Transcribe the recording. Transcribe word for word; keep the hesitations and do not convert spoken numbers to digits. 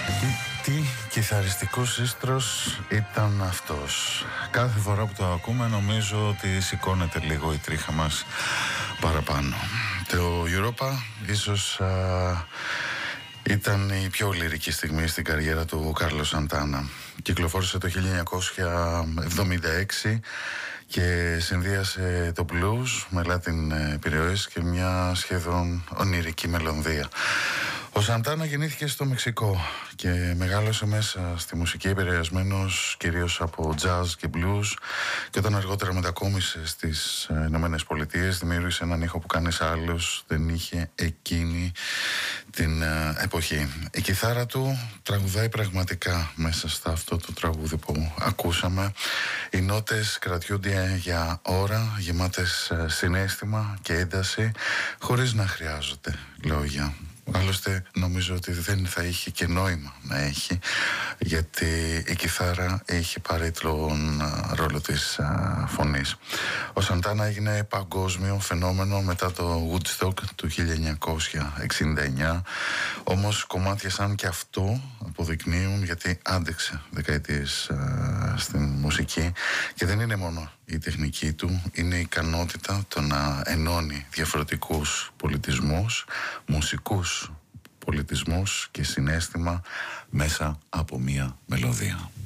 Τι κιθαριστικός ίστρος ήταν αυτός. Κάθε φορά που το ακούμε νομίζω ότι σηκώνεται λίγο η τρίχα μας παραπάνω. Το Europa ίσως α, ήταν η πιο λυρική στιγμή στην καριέρα του Κάρλος Σαντάνα. Κυκλοφόρησε το χίλια εννιακόσια εβδομήντα έξι και συνδύασε το blues με Latin επιρροές και μια σχεδόν ονειρική μελωδία. Ο Σαντάνα γεννήθηκε στο Μεξικό και μεγάλωσε μέσα στη μουσική επηρεασμένος κυρίως από jazz και blues, και όταν αργότερα μετακόμισε στις Ηνωμένες Πολιτείες δημιούργησε έναν ήχο που κανείς άλλος δεν είχε εκείνη την εποχή. Η κιθάρα του τραγουδάει πραγματικά μέσα στα αυτό το τραγούδι που ακούσαμε. Οι νότες κρατιούνται για ώρα, γεμάτες συναίσθημα και ένταση, χωρίς να χρειάζονται λόγια. Άλλωστε νομίζω ότι δεν θα είχε και νόημα να έχει, γιατί η κιθάρα έχει πάρει τον ρόλο της α, φωνής. Ο Σαντάνα έγινε παγκόσμιο φαινόμενο μετά το Woodstock του χίλια εννιακόσια εξήντα εννιά, όμως κομμάτια σαν και αυτό αποδεικνύουν γιατί άντεξε δεκαετίες α, στην μουσική, και δεν είναι μόνο η τεχνική του, είναι η ικανότητα το να ενώνει διαφορετικούς πολιτισμούς, μουσικούς πολιτισμούς και συναίσθημα μέσα από μία μελωδία.